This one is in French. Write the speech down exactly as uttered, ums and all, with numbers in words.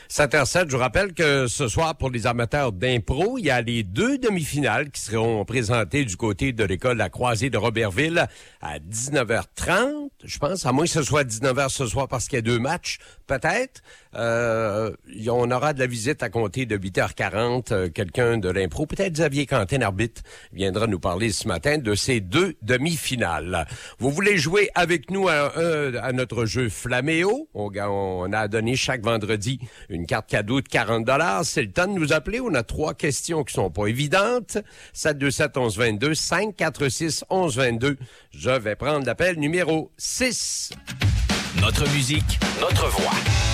sept heures sept, je vous rappelle que ce soir, pour les amateurs d'impro, il y a les deux demi-finales qui seront présentées du côté de l'école La Croisée de Robertville à dix-neuf heures trente, je pense, à moins que ce soit à dix-neuf heures ce soir parce qu'il y a deux matchs, peut-être. Euh, on aura de la visite à compter de huit heures quarante, euh, quelqu'un de l'impro, peut-être Xavier Quentin, arbitre, viendra nous parler ce matin de ces deux demi-finales. Vous voulez jouer avec nous à, à, à notre jeu Flaméo? On, on a donné chaque vendredi une carte cadeau de quarante dollars. C'est le temps de nous appeler. On a trois questions qui sont pas évidentes. sept deux sept onze vingt-deux, cinq quatre six onze vingt-deux. Je vais prendre l'appel numéro six. Notre musique, notre voix.